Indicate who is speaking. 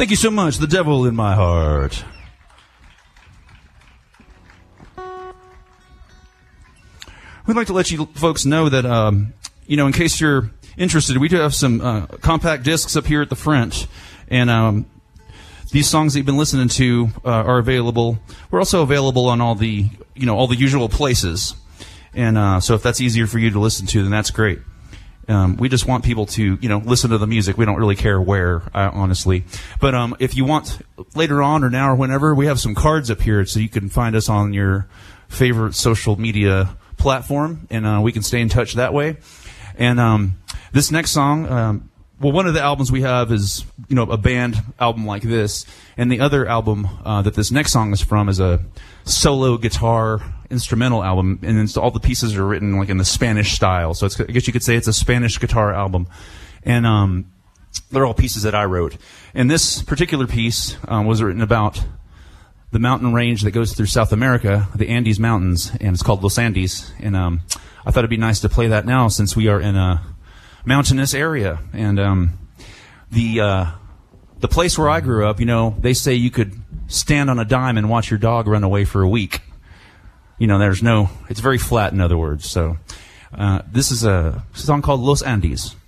Speaker 1: Thank you so much, The Devil in My Heart. We'd like to let you folks know that, in case you're interested, we do have some compact discs up here at the front, and these songs that you've been listening to are available. We're also available on all the usual places, and so if that's easier for you to listen to, then that's great. We just want people to, listen to the music. We don't really care where, honestly. But if you want later on or now or whenever, we have some cards up here so you can find us on your favorite social media platform, and we can stay in touch that way. And this next song, one of the albums we have is, a band album like this, and the other album that this next song is from is a solo guitar instrumental album, and it's, all the pieces are written like in the Spanish style. So I guess you could say it's a Spanish guitar album, and they're all pieces that I wrote. And this particular piece was written about the mountain range that goes through South America, the Andes Mountains, and it's called Los Andes. And I thought it'd be nice to play that now since we are in a mountainous area. And the place where I grew up, they say you could stand on a dime and watch your dog run away for a week. It's very flat, in other words. So this is a song called Los Andes.